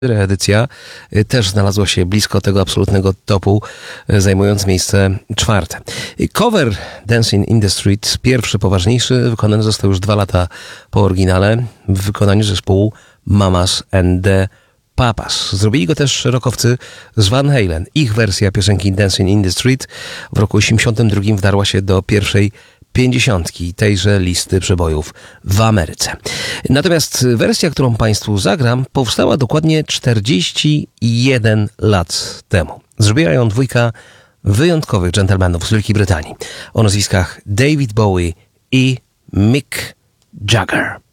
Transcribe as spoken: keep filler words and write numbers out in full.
Edycja też znalazła się blisko tego absolutnego topu, zajmując miejsce czwarte. Cover Dancing in the Street, pierwszy, poważniejszy, wykonany został już dwa lata po oryginale w wykonaniu zespołu Mamas and the Papas. Zrobili go też rockowcy z Van Halen. Ich wersja piosenki Dancing in the Street w roku osiemdziesiątym drugim wdarła się do pierwszej pięćdziesiątki tejże listy przebojów w Ameryce. Natomiast wersja, którą Państwu zagram, powstała dokładnie czterdzieści jeden lat temu. Zrobiła ją dwójka wyjątkowych dżentelmenów z Wielkiej Brytanii o nazwiskach David Bowie i Mick Jagger.